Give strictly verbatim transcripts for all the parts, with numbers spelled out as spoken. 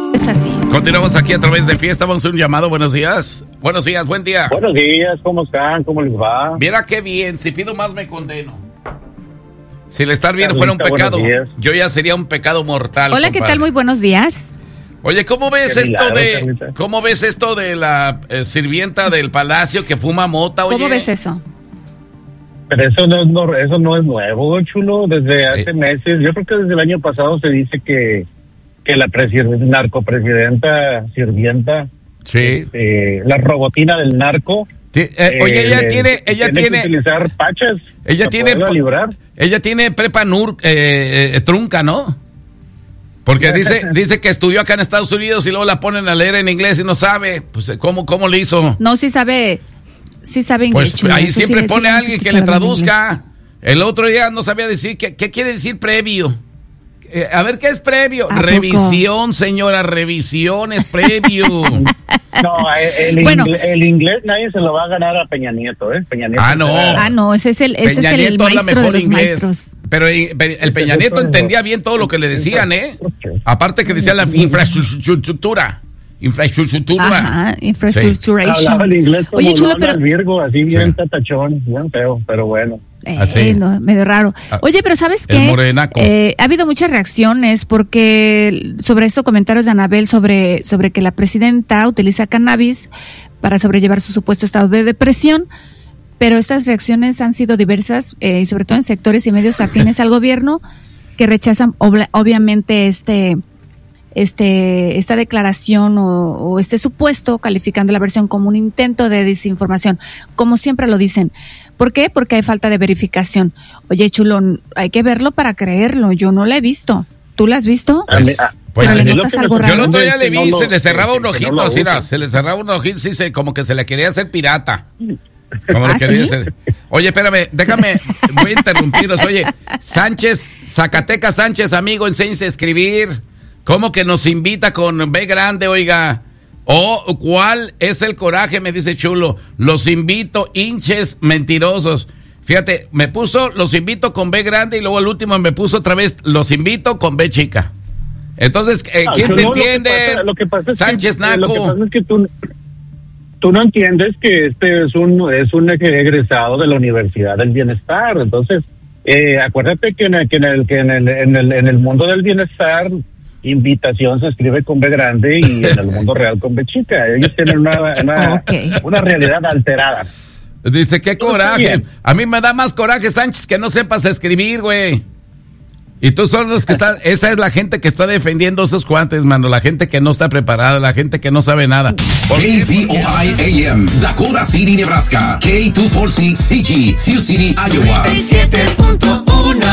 Es así. Continuamos aquí a través de Fiesta. Vamos a un llamado. Buenos días. Buenos días, buen día. Buenos días, ¿cómo están? ¿Cómo les va? Mira qué bien. Si pido más me condeno. Si el estar bien fuera un pecado, yo ya sería un pecado mortal. Hola, compadre. ¿qué tal? Muy buenos días. Oye, ¿cómo ves Qué esto milagro, de Carlita. cómo ves esto de la eh, sirvienta del palacio que fuma mota? Oye, ¿Cómo ves eso? Pero eso no, es no- eso no es nuevo, chulo. Desde Sí. hace meses, yo creo que desde el año pasado se dice que, que la presi- narcopresidenta, sirvienta, Sí. eh, la robotina del narco. Ti- eh, oye, eh, ella le- tiene, ella tiene tiene, que utilizar pachas. ella para tiene, poderla librar. ella tiene prepa nur, eh, eh, trunca, ¿no? Porque dice, dice que estudió acá en Estados Unidos y luego la ponen a leer en inglés y no sabe, pues, ¿cómo, cómo le hizo? No, sí sabe, sí sabe inglés. Pues Chulo, ahí eso siempre sí, pone sí, a hemos alguien que le escuchado hablar traduzca. El otro día no sabía decir, ¿qué, qué quiere decir previo? Eh, a ver, ¿qué es previo? ¿A poco? Revisión, señora, revisión es previo. No, el, el Bueno. ingle- el inglés nadie se lo va a ganar a Peña Nieto, ¿eh? Peña Nieto Ah, no. será- Ah, no, ese es el, ese Peña es el Nieto habla maestro de mejor los inglés. maestros. Pero eh, pe- el Peña Nieto entendía bien todo lo que le decían, ¿eh? Aparte que decía la infraestructura. Infraestructura. Ajá, infrastructuration. Hablaba el inglés como Oye, Chulo, lo habla pero el Virgo, así bien Sí. tatachón, bien feo, pero bueno. Eh, Así. no, medio raro. Ah, Oye, pero ¿sabes el qué? morenaco. Eh, ha habido muchas reacciones porque sobre estos comentarios de Anabel sobre, sobre que la presidenta utiliza cannabis para sobrellevar su supuesto estado de depresión, pero estas reacciones han sido diversas, eh, y sobre todo en sectores y medios afines al gobierno que rechazan obla- obviamente este este esta declaración o, o este supuesto, calificando la versión como un intento de desinformación, como siempre lo dicen. ¿Por qué? Porque hay falta de verificación. Oye, Chulo, hay que verlo para creerlo. Yo no la he visto. ¿Tú la has visto? A mí- a- Pues, Pero a le mí lo notas que me algo Yo raro. el otro día sorprende le es que vi, no se lo- le cerraba que- un que ojito, no lo así, usa. era, se le cerraba un ojito, sí, se, como que se le quería hacer pirata. Como ¿Ah, le quería sí? hacer. Oye, espérame, déjame, voy a interrumpirlos. Oye, Sánchez, Zacatecas Sánchez, amigo, enséñese a escribir. ¿Cómo que nos invita con B grande, oiga? O, ¿cuál es el coraje? Me dice Chulo. Los invito, hinches mentirosos. Fíjate, me puso los invito con B grande y luego el último me puso otra vez los invito con B chica. Entonces, eh, Ah, ¿quién te Chulo, lo que entiende? pasa- lo que pasa es que- Sánchez eh, Lo que Naco. pasa es que tú, tú no entiendes que este es un es un egresado de la Universidad del Bienestar. Entonces, eh, acuérdate que en el que en el que en el, en el en el mundo del bienestar invitación se escribe con B grande y en el mundo real con B chica. Ellos tienen una una, Ok. una realidad alterada. Dice, qué Todo está coraje. bien. A mí me da más coraje, Sánchez, que no sepas escribir, güey. Y tú son los que están, esa es la gente que está defendiendo esos cuantes, mano. La gente que no está preparada, la gente que no sabe nada. K Z O I A M, Dakota City, Nebraska. K doscientos cuarenta y seis C G, Sioux City, Iowa. noventa y siete punto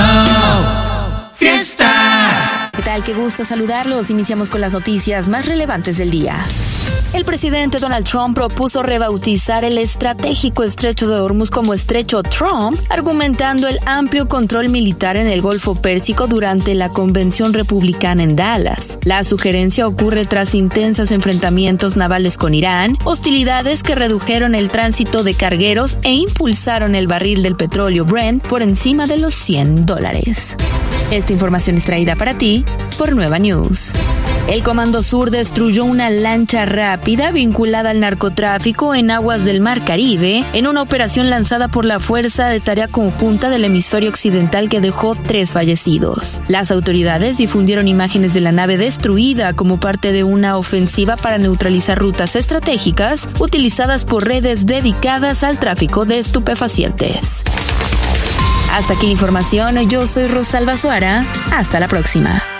uno Fiesta. ¿Qué tal? Qué gusto saludarlos. Iniciamos con las noticias más relevantes del día. El presidente Donald Trump propuso rebautizar el estratégico estrecho de Hormuz como Estrecho Trump, argumentando el amplio control militar en el Golfo Pérsico durante la convención republicana en Dallas. La sugerencia ocurre tras intensos enfrentamientos navales con Irán, hostilidades que redujeron el tránsito de cargueros e impulsaron el barril del petróleo Brent por encima de los cien dólares. Esta información es traída para ti por Nueva News. El Comando Sur destruyó una lancha rápida vinculada al narcotráfico en aguas del Mar Caribe en una operación lanzada por la Fuerza de Tarea Conjunta del Hemisferio Occidental que dejó tres fallecidos. Las autoridades difundieron imágenes de la nave destruida como parte de una ofensiva para neutralizar rutas estratégicas utilizadas por redes dedicadas al tráfico de estupefacientes. Hasta aquí la información, yo soy Rosalba Suara, hasta la próxima.